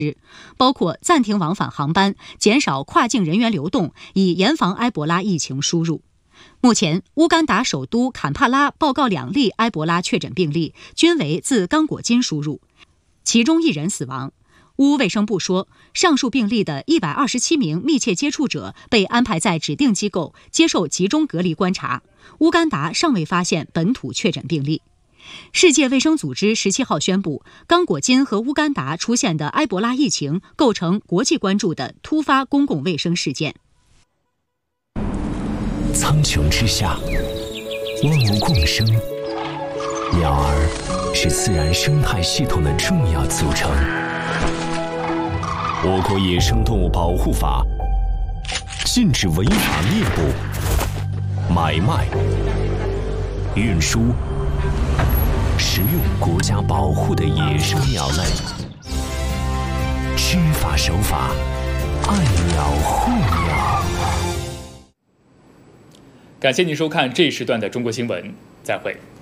包括暂停往返航班、减少跨境人员流动，以严防埃博拉疫情输入。目前，乌干达首都坎帕拉报告2例埃博拉确诊病例，均为自刚果金输入，其中1人死亡。乌卫生部说，上述病例的127名密切接触者被安排在指定机构接受集中隔离观察。乌干达尚未发现本土确诊病例。世界卫生组织17号宣布，刚果金和乌干达出现的埃博拉疫情构成国际关注的突发公共卫生事件。 苍穹之下，万物共生，鸟儿是自然生态系统的重要组成。我国野生动物保护法禁止违法猎捕、买卖、运输、食用国家保护的野生鸟类，知法守法，爱鸟护鸟。 感谢您收看这一时段的中国新闻，再会。